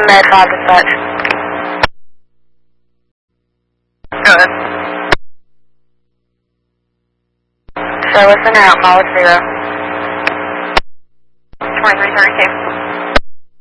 Med 5 dispatch. Go ahead. So listen out, mileage 0. 2330K.